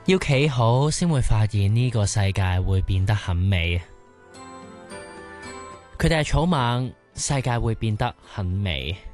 要企好先會發現呢個世界會變得很美。佢哋係草蜢，世界會變得很美。